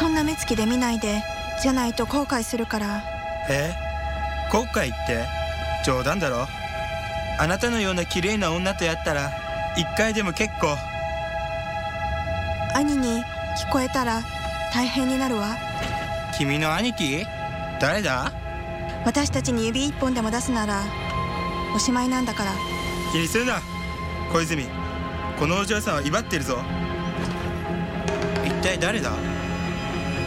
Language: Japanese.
そんな目つきで見ないで、じゃないと後悔するから。 後悔って冗談だろ。あなたのような綺麗な女とやったら一回でも結構。 兄に聞こえたら大変になるわ。 君の兄貴？誰だ？ 私たちに指一本でも出すならおしまいなんだから。 気にするな小泉、このお嬢さんは威張ってるぞ。一体誰だ？